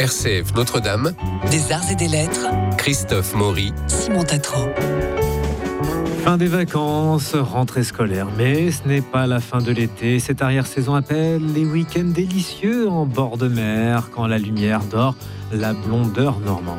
RCF Notre-Dame, Des arts et des lettres, Christophe Maury, Simon Tatro. Fin des vacances, rentrée scolaire, mais ce n'est pas la fin de l'été. Cette arrière-saison appelle les week-ends délicieux en bord de mer, quand la lumière dore la blondeur normande.